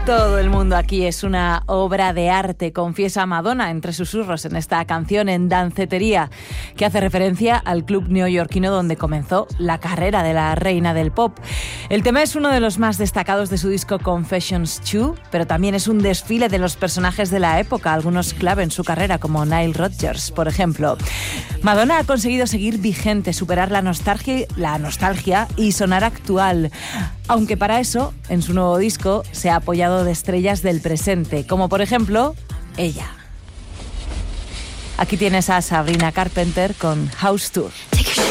Todo el mundo aquí es una obra de arte, confiesa Madonna entre susurros en esta canción En Dancetería, que hace referencia al club neoyorquino donde comenzó la carrera de la reina del pop. El tema es uno de los más destacados de su disco Confessions 2, pero también es un desfile de los personajes de la época, algunos clave en su carrera, como Nile Rodgers, por ejemplo. Madonna ha conseguido seguir vigente, superar la nostalgia y sonar actual, aunque para eso, en su nuevo disco, se ha apoyado de estrellas del presente, como por ejemplo, ella. Aquí tienes a Sabrina Carpenter con House Tour. Take a